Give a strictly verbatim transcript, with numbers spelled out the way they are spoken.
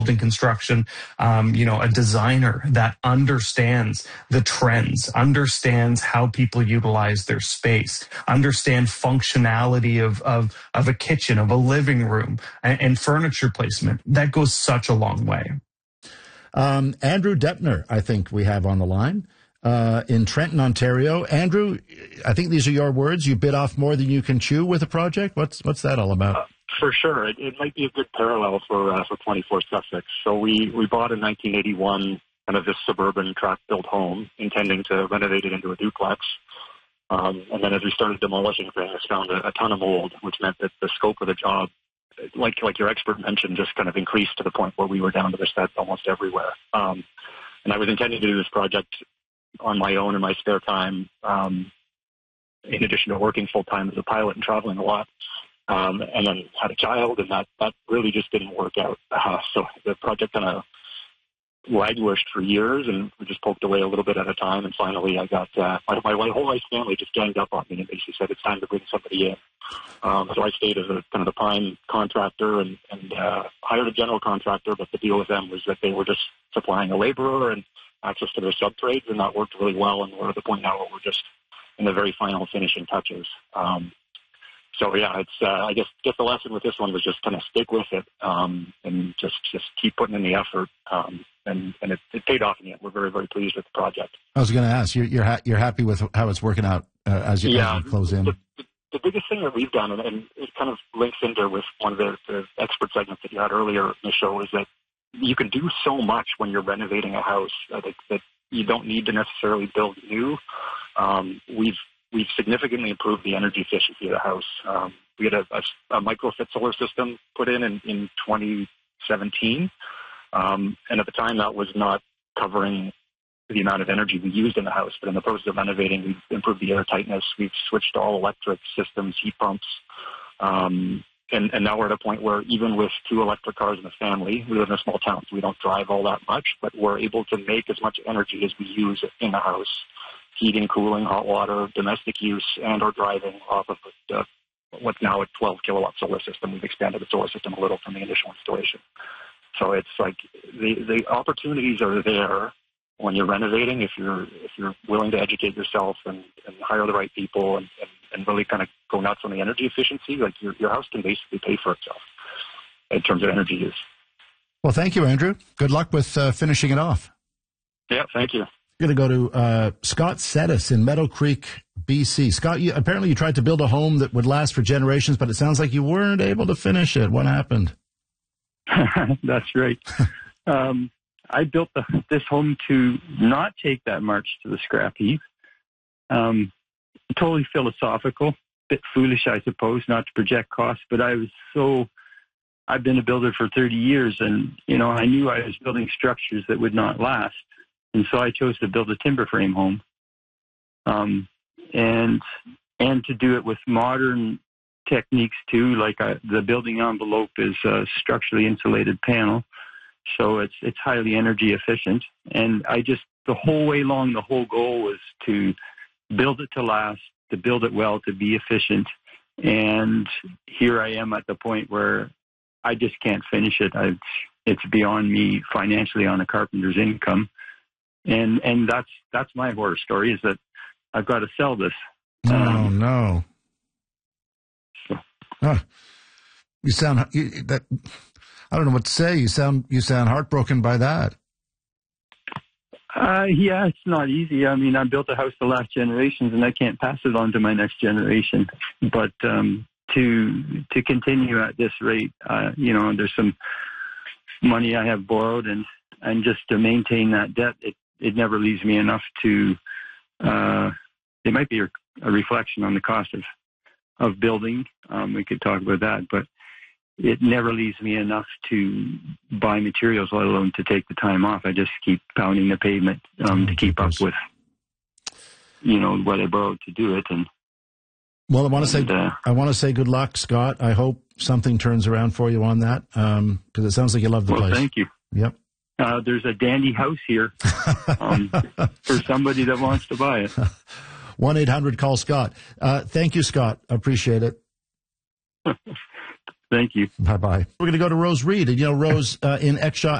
in construction, um, you know, a designer that understands the trends, understands how people utilize their space, understand functionality of, of, of a kitchen, of a living room, and, and furniture placement. That goes such a long way. Um, Andrew Deppner, I think we have on the line uh, in Trenton, Ontario. Andrew, I think these are your words. You bit off more than you can chew with a project. What's what's that all about? Uh, for sure, it, it might be a good parallel for uh, for twenty-four Sussex. So we we bought in nineteen eighty-one kind of this suburban tract-built home, intending to renovate it into a duplex. Um, and then as we started demolishing things, found a, a ton of mold, which meant that the scope of the job, like like your expert mentioned, just kind of increased to the point where we were down to the studs almost everywhere. Um, and I was intending to do this project on my own in my spare time, um, in addition to working full-time as a pilot and traveling a lot. Um, and then had a child, and that, that really just didn't work out. Uh, so the project kind of languished for years, and we just poked away a little bit at a time. And finally, I got uh, my, my whole wife's family just ganged up on me and basically said it's time to bring somebody in. Um, so I stayed as a kind of the prime contractor and, and uh, hired a general contractor. But the deal with them was that they were just supplying a laborer and access to their sub trades, and that worked really well. And we're at the point now where we're just in the very final finishing touches. Um, So yeah, it's uh, I guess guess the lesson with this one was just kind of stick with it, um, and just just keep putting in the effort, um, and and it, it paid off in the end. We're very very pleased with the project. I was going to ask you're you're, ha- you're happy with how it's working out uh, as, you, yeah, as you close in. The, the, the biggest thing that we've done, and, and it kind of links into with one of the, the expert segments that you had earlier in the show, is that you can do so much when you're renovating a house uh, that, that you don't need to necessarily build new. Um, we've We've significantly improved the energy efficiency of the house. Um, we had a, a, a microfit solar system put in in, in twenty seventeen. Um, and at the time, that was not covering the amount of energy we used in the house. But in the process of renovating, we've improved the air tightness. We've switched to all electric systems, heat pumps. Um, and, and now we're at a point where even with two electric cars in the family, we live in a small town, so we don't drive all that much, but we're able to make as much energy as we use in the house. Heating, cooling, hot water, domestic use, and or driving off of the, what's now a twelve kilowatt solar system. We've expanded the solar system a little from the initial installation. So it's like the, the opportunities are there when you're renovating if you're if you're willing to educate yourself and, and hire the right people and, and, and really kind of go nuts on the energy efficiency. Like your, your house can basically pay for itself in terms of energy use. Well, thank you, Andrew. Good luck with uh, finishing it off. Yeah, thank you. Going to go to uh, Scott Settis in Meadow Creek, B C. Scott, you, apparently you tried to build a home that would last for generations, but it sounds like you weren't able to finish it. What happened? That's right. um, I built the, this home to not take that march to the scrap heap. Um, totally philosophical, bit foolish, I suppose, not to project costs, but I was so, I've been a builder for thirty years, and, you know, I knew I was building structures that would not last. And so I chose to build a timber frame home, um, and and to do it with modern techniques too. Like I, the building envelope is a structurally insulated panel, so it's it's highly energy efficient. And I just the whole way along, the whole goal was to build it to last, to build it well, to be efficient. And here I am at the point where I just can't finish it. I've, it's beyond me financially on a carpenter's income. And and that's that's my horror story, is that I've got to sell this. Oh, um, no. So. Oh, you sound, you, that, I don't know what to say. You sound you sound heartbroken by that. Uh, yeah, it's not easy. I mean, I built a house to last generations, and I can't pass it on to my next generation. But um, to to continue at this rate, uh, you know, there's some money I have borrowed, and, and just to maintain that debt, it, it never leaves me enough to, uh, it might be a, a reflection on the cost of, of building. Um, we could talk about that, but it never leaves me enough to buy materials, let alone to take the time off. I just keep pounding the pavement um, to keep up with, you know, what I borrowed to do it. And well, I want to and, say uh, I want to say good luck, Scott. I hope something turns around for you on that, because um, it sounds like you love the well, place. Thank you. Yep. Uh, there's a dandy house here um, for somebody that wants to buy it. one eight hundred call Scott. Uh, thank you, Scott. I appreciate it. Thank you. Bye bye. We're going to go to Rose Reed, and you know Rose uh, in Exshaw